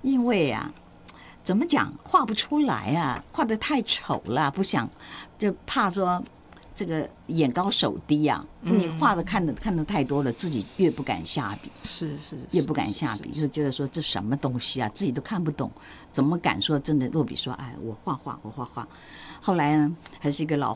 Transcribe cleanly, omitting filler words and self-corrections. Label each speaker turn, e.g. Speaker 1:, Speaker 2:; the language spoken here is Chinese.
Speaker 1: 因为啊，怎么讲，画不出来啊，画得太丑了，不想，就怕说这个眼高手低啊。你画的看的太多了，自己越不敢下笔，
Speaker 2: 是
Speaker 1: 越不敢下笔，就觉得说这什么东西啊，自己都看不懂，怎么敢说真的落笔说，哎，我画画。后来呢，还是一个老